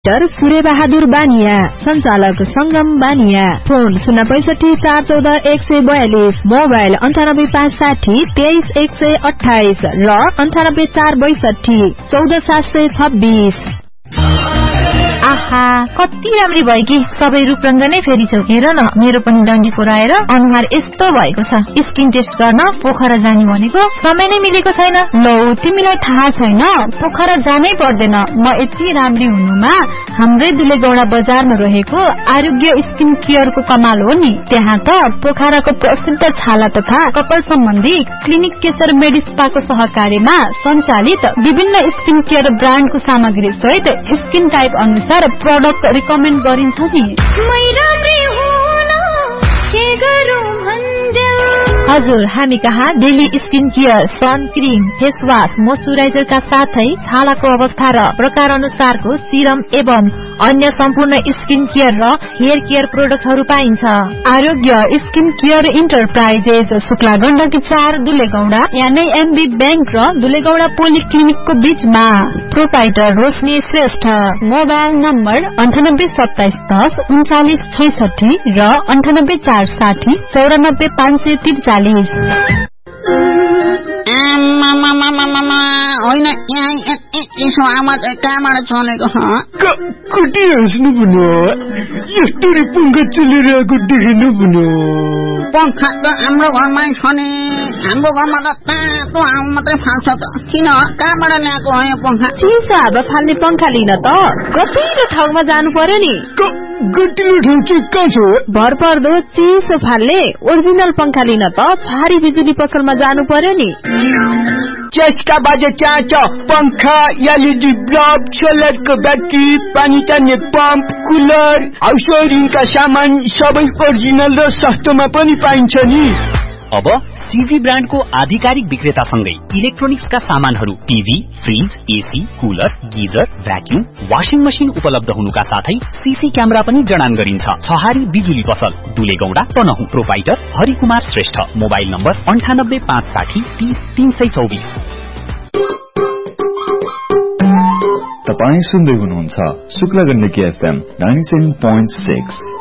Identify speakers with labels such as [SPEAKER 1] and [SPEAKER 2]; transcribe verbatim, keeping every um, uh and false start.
[SPEAKER 1] Doctor सूर्य बहादुर बानिया, संचालक संगम बानिया। Phone शून्य पैंसठी चार चौध एक सय बयालिस, मोबाइल अन्ठानब्बे पाँच साठी तेइस एक सय अठाइस र अन्ठानब्बे चार बैसठी चौध सात सय छब्बीस।
[SPEAKER 2] आहा, कति राम्री भयो कि सबै रूपरङ्ग नै फेरिछौ। हेर न, मेरो पनि डन्डीफोर आएर अनुहार यस्तो भएको छ। स्किन टेस्ट गर्न पोखरा जाने भनेको समय नै मिलेको छैन।
[SPEAKER 3] लौ, तिमीलाई थाहा छैन, पोखरा जानै पर्दैन। म यति राम्री हुनुमा हाम्रै दुलेगौडा बजारमा रहेको आरोग्य स्किन केयरको कमाल हो नि। त्यहाँ त पोखराको प्रसिद्ध छाला तथा कपाल सम्बन्धी क्लिनिक केशर मेडिस्पाको सहकार्यमा सञ्चालित विभिन्न स्किन केयर ब्रान्डको सामग्री सहित स्किन टाइप अनुसार प्रोडक्ट रिकमेन्ड गरिन्छ नि।
[SPEAKER 2] हजुर, हामी कहाँ daily skin care, sun cream, face wash, मोइस्चराइजरका साथै छालाको अवस्था र प्रकार अनुसारको सिरम एवं अन्य सम्पूर्ण स्किन केयर र हेयर केयर प्रोडक्टहरू पाइन्छ।
[SPEAKER 3] आरोग्य skin care enterprises, Shukla Gandaki चार, दुलेगौडा, यानी एमबी बैंक र दुलेगौडा पोलिक्लिनिकको बीचमा। प्रोपाइटर रोशनी श्रेष्ठ। मोबाइल नम्बर अन्ठानब्बे सत्ताइस दस उन्चालिस छैसठी र अन्ठानब्बे चार साठी चौरानब्बे पाँच सय त्रिचालिस।
[SPEAKER 4] होइन, यसो आवाज कहाँबाट चलेको?
[SPEAKER 5] कति हाँस्नु पुनो, यस्तरी पंखा चलिरहेको देखिनु पुनो।
[SPEAKER 4] पंखा त हाम्रो घरमा छ नि, हाम्रो घरमा त तातो हावा मात्रै फाल्छ त। किन, कहाँबाट ल्याएको हो यो पंखा?
[SPEAKER 1] चिसो हावा फाल्ने पंखा लिन त गतिलो ठाउँमा जानु पर्यो नि।
[SPEAKER 5] गतिलो ठाउँ चाहिँ कहाँ छ?
[SPEAKER 1] भर पर्दो चिसो फाल्ने ओरिजिनल पंखा लिन त छहारी बिजुली पसलमा जानु पर्यो नि।
[SPEAKER 5] चस्का बाजे चाँच, पंखा, एलईडी बल्ब, सोलरको ब्याट्री, पानी तान्ने पम्प, कुलर, हाउस वायरिङका सामान सबै ओरिजिनल र सस्तोमा पनि पाइन्छ नि।
[SPEAKER 6] अब सीजी ब्रान्डको आधिकारिक विक्रेतासँगै इलेक्ट्रोनिक्सका सामानहरू, TV, fridge, AC, cooler, geyser, vacuum, washing machine उपलब्ध हुनुका साथै सीसी क्यामेरा पनि जडान गरिन्छ। छहारी बिजुली पसल, दुलेगौडा, Tanahun. Proprietor Harikumar Shrestha. Mobile number अन्ठानब्बे पाँच साठी तीस तीन सय चौबिस।
[SPEAKER 7] तपाई सुन्दै हुनुहुन्छ Shukla Gandaki FM ninety seven point six.